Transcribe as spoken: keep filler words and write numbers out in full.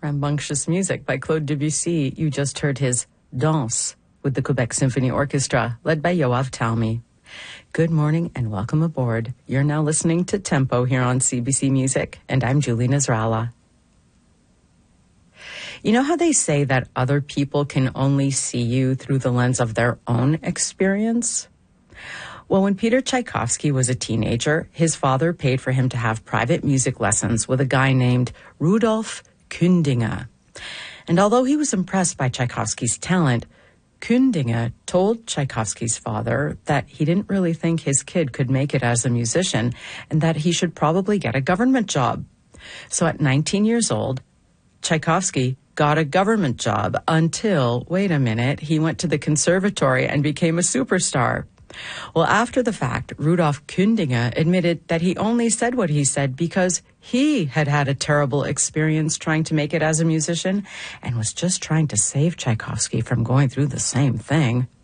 Rambunctious music by Claude Debussy. You just heard his Danse with the Quebec Symphony Orchestra, led by Yoav Talmy. Good morning and welcome aboard. You're now listening to Tempo here on C B C Music, and I'm Julie Nasrallah. You know how they say that other people can only see you through the lens of their own experience? Well, when Peter Tchaikovsky was a teenager, his father paid for him to have private music lessons with a guy named Rudolf Kundinger. And although he was impressed by Tchaikovsky's talent, Kundinger told Tchaikovsky's father that he didn't really think his kid could make it as a musician and that he should probably get a government job. So at nineteen years old, Tchaikovsky got a government job until, wait a minute, he went to the conservatory and became a superstar. Well, after the fact, Rudolf Kundinger admitted that he only said what he said because he had had a terrible experience trying to make it as a musician and was just trying to save Tchaikovsky from going through the same thing.